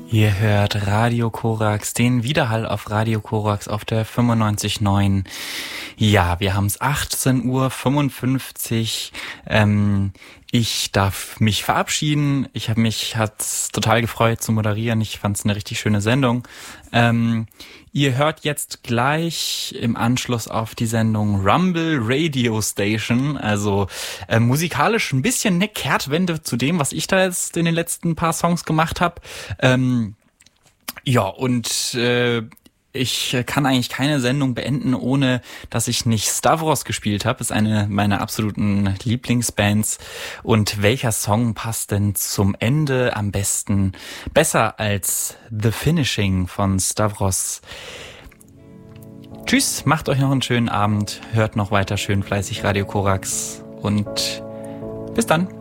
Ihr hört Radio Korax, den Widerhall auf Radio Korax auf der 95.9. Ja, wir haben es 18:55 Uhr. Ich darf mich verabschieden. Hat's total gefreut zu moderieren. Ich fand's eine richtig schöne Sendung. Ihr hört jetzt gleich im Anschluss auf die Sendung Rumble Radio Station, also musikalisch ein bisschen eine Kehrtwende zu dem, was ich da jetzt in den letzten paar Songs gemacht habe. Ich kann eigentlich keine Sendung beenden, ohne dass ich nicht Stavros gespielt habe. Ist eine meiner absoluten Lieblingsbands. Und welcher Song passt denn zum Ende am besten? Besser als The Finishing von Stavros. Tschüss, macht euch noch einen schönen Abend. Hört noch weiter schön fleißig Radio Korax. Und bis dann.